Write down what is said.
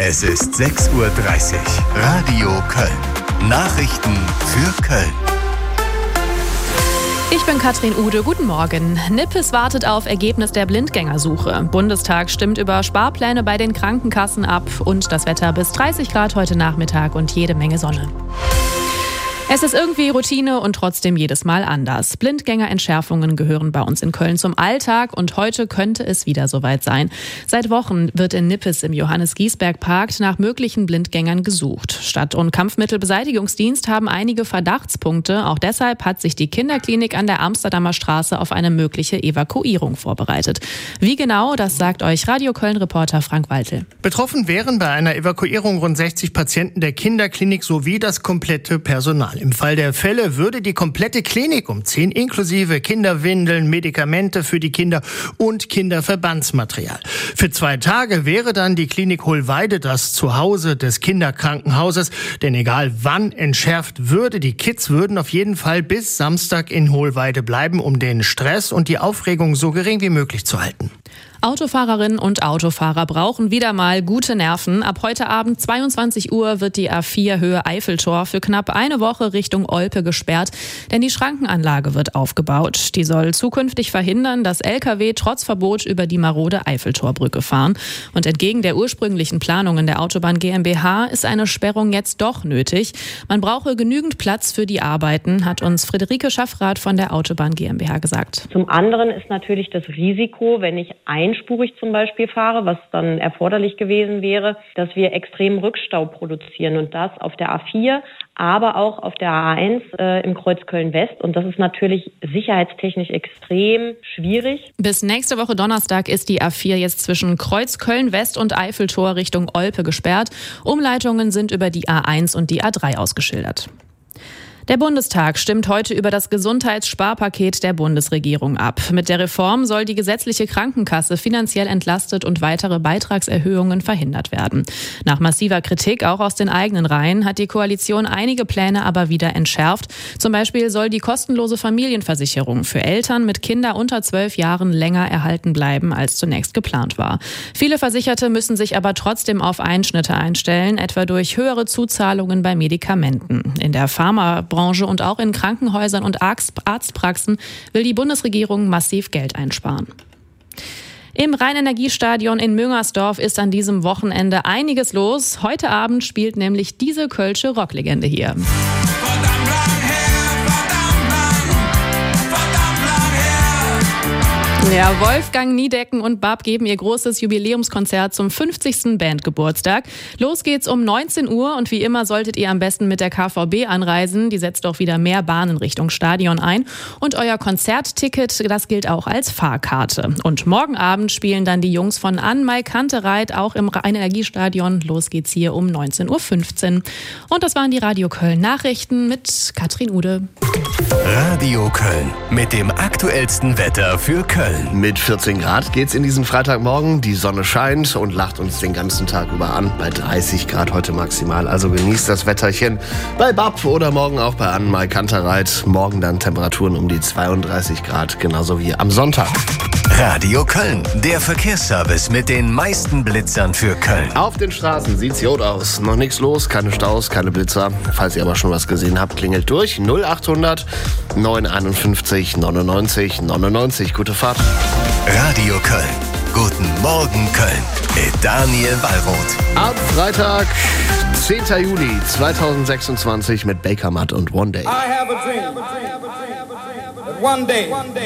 Es ist 6:30 Uhr. Radio Köln. Nachrichten für Köln. Ich bin Katrin Ude, guten Morgen. Nippes wartet auf Ergebnis der Blindgängersuche. Bundestag stimmt über Sparpläne bei den Krankenkassen ab und das Wetter bis 30 Grad heute Nachmittag und jede Menge Sonne. Es ist irgendwie Routine und trotzdem jedes Mal anders. Blindgängerentschärfungen gehören bei uns in Köln zum Alltag und heute könnte es wieder soweit sein. Seit Wochen wird in Nippes im Johannes-Giesberg-Park nach möglichen Blindgängern gesucht. Stadt- und Kampfmittelbeseitigungsdienst haben einige Verdachtspunkte. Auch deshalb hat sich die Kinderklinik an der Amsterdamer Straße auf eine mögliche Evakuierung vorbereitet. Wie genau, das sagt euch Radio Köln-Reporter Frank Waltel. Betroffen wären bei einer Evakuierung rund 60 Patienten der Kinderklinik sowie das komplette Personal. Im Fall der Fälle würde die komplette Klinik umziehen, inklusive Kinderwindeln, Medikamente für die Kinder und Kinderverbandsmaterial. Für 2 Tage wäre dann die Klinik Hohlweide das Zuhause des Kinderkrankenhauses. Denn egal wann entschärft würde, die Kids würden auf jeden Fall bis Samstag in Hohlweide bleiben, um den Stress und die Aufregung so gering wie möglich zu halten. Autofahrerinnen und Autofahrer brauchen wieder mal gute Nerven. Ab heute Abend 22 Uhr wird die A4 Höhe Eiffeltor für knapp eine Woche Richtung Olpe gesperrt, denn die Schrankenanlage wird aufgebaut. Die soll zukünftig verhindern, dass Lkw trotz Verbot über die marode Eiffeltorbrücke fahren. Und entgegen der ursprünglichen Planungen der Autobahn GmbH ist eine Sperrung jetzt doch nötig. Man brauche genügend Platz für die Arbeiten, hat uns Friederike Schaffrath von der Autobahn GmbH gesagt. Zum anderen ist natürlich das Risiko, wenn ich einspurig zum Beispiel fahre, was dann erforderlich gewesen wäre, dass wir extremen Rückstau produzieren und das auf der A4, aber auch auf der A1 im Kreuz Köln-West. Und das ist natürlich sicherheitstechnisch extrem schwierig. Bis nächste Woche Donnerstag ist die A4 jetzt zwischen Kreuz Köln-West und Eiffeltor Richtung Olpe gesperrt. Umleitungen sind über die A1 und die A3 ausgeschildert. Der Bundestag stimmt heute über das Gesundheitssparpaket der Bundesregierung ab. Mit der Reform soll die gesetzliche Krankenkasse finanziell entlastet und weitere Beitragserhöhungen verhindert werden. Nach massiver Kritik, auch aus den eigenen Reihen, hat die Koalition einige Pläne aber wieder entschärft. Zum Beispiel soll die kostenlose Familienversicherung für Eltern mit Kindern unter 12 Jahren länger erhalten bleiben, als zunächst geplant war. Viele Versicherte müssen sich aber trotzdem auf Einschnitte einstellen, etwa durch höhere Zuzahlungen bei Medikamenten. In der Pharmabranche und auch in Krankenhäusern und Arztpraxen will die Bundesregierung massiv Geld einsparen. Im Rhein-Energie-Stadion in Müngersdorf ist an diesem Wochenende einiges los. Heute Abend spielt nämlich diese kölsche Rocklegende hier. Ja, Wolfgang Niedecken und Bab geben ihr großes Jubiläumskonzert zum 50. Bandgeburtstag. Los geht's um 19 Uhr und wie immer solltet ihr am besten mit der KVB anreisen. Die setzt auch wieder mehr Bahnen Richtung Stadion ein. Und euer Konzertticket, das gilt auch als Fahrkarte. Und morgen Abend spielen dann die Jungs von An-Mai Kantereit auch im Rhein-Energie-Stadion. Los geht's hier um 19:15 Uhr. Und das waren die Radio Köln Nachrichten mit Katrin Ude. Radio Köln mit dem aktuellsten Wetter für Köln. Mit 14 Grad geht's in diesen Freitagmorgen. Die Sonne scheint und lacht uns den ganzen Tag über an. Bei 30 Grad heute maximal. Also genießt das Wetterchen bei Bab oder morgen auch bei An-Mai Kantereit. Morgen dann Temperaturen um die 32 Grad, genauso wie am Sonntag. Radio Köln, der Verkehrsservice mit den meisten Blitzern für Köln. Auf den Straßen sieht's gut aus. Noch nichts los, keine Staus, keine Blitzer. Falls ihr aber schon was gesehen habt, klingelt durch. 0800 951 99 99. Gute Fahrt. Radio Köln. Guten Morgen Köln. Mit Daniel Wallroth. Ab Freitag, 10. Juli 2026 mit Baker Matt und One Day. I have a dream. One day.